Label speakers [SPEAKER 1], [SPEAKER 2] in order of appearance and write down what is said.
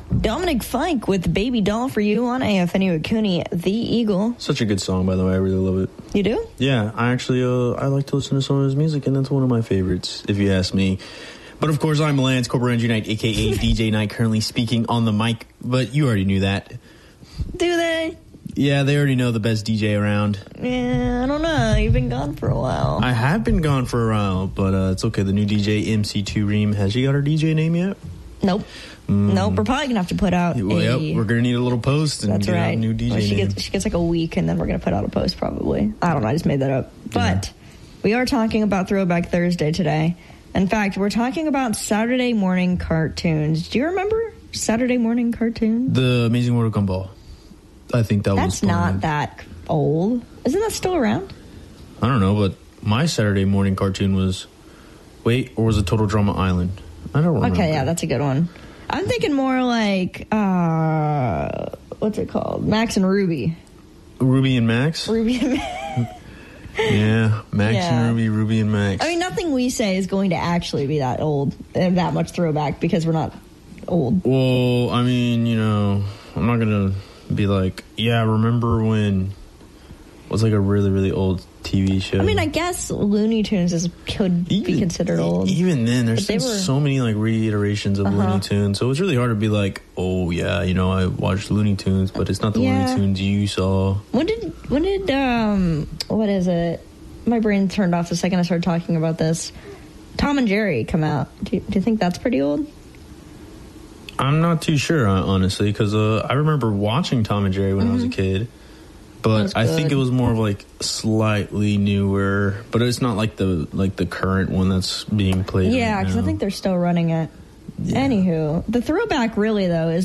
[SPEAKER 1] Dominic Fike with Baby Doll for You on AFNU Akuni, The Eagle.
[SPEAKER 2] Such a good song, by the way. I really love it.
[SPEAKER 1] You do?
[SPEAKER 2] Yeah, I actually, I like to listen to some of his music, and that's one of my favorites, if you ask me. But, of course, I'm Lance, Cobra Energy Knight, a.k.a. DJ Knight, currently speaking on the mic. But you already knew that.
[SPEAKER 1] Do they?
[SPEAKER 2] Yeah, they already know the best DJ around.
[SPEAKER 1] Yeah, I don't know. You've been gone for a while.
[SPEAKER 2] I have been gone for a while, but it's okay. The new DJ, MC2 Reem, has she got her DJ name yet?
[SPEAKER 1] Nope. Nope, we're probably going to have to put out
[SPEAKER 2] Yep, we're going to need a little post and
[SPEAKER 1] that's
[SPEAKER 2] get
[SPEAKER 1] right.
[SPEAKER 2] out a new DJ
[SPEAKER 1] well,
[SPEAKER 2] name.
[SPEAKER 1] She gets like a week, and then we're going to put out a post probably. I don't know, I just made that up. But we are talking about Throwback Thursday today. In fact, we're talking about Saturday morning cartoons. Do you remember Saturday morning cartoons?
[SPEAKER 2] The Amazing World of Gumball. I think
[SPEAKER 1] That's not that old. Isn't that still around?
[SPEAKER 2] I don't know, but my Saturday morning cartoon was... Wait, or was it Total Drama Island? I don't remember.
[SPEAKER 1] Okay, yeah, that's a good one. I'm thinking more like, what's it called? Max and Ruby.
[SPEAKER 2] Ruby and Max?
[SPEAKER 1] Ruby and Max.
[SPEAKER 2] Yeah, Max and Ruby and Max.
[SPEAKER 1] I mean, nothing we say is going to actually be that old and that much throwback because we're not old.
[SPEAKER 2] Well, I mean, you know, I'm not going to be like, yeah, remember when it was like a really, really old TV show.
[SPEAKER 1] I mean, I guess Looney Tunes could be considered old.
[SPEAKER 2] Even then, there's been so many like reiterations of Looney Tunes, so it's really hard to be like, oh yeah, you know, I watched Looney Tunes, but it's not the Looney Tunes you saw.
[SPEAKER 1] When did what is it? My brain turned off the second I started talking about this. Tom and Jerry come out. Do you think that's pretty old?
[SPEAKER 2] I'm not too sure, honestly, because I remember watching Tom and Jerry when I was a kid. But I think it was more of like slightly newer, but it's not like the current one that's being played.
[SPEAKER 1] Yeah, because I think they're still running it. Yeah. Anywho, the throwback really though is